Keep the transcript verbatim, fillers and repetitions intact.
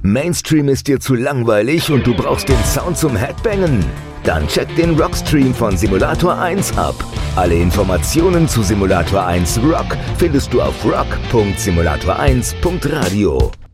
Mainstream ist dir zu langweilig und du brauchst den Sound zum Headbangen? Dann check den Rockstream von Simulator eins ab. Alle Informationen zu Simulator eins Rock findest du auf rock punkt simulator eins punkt radio.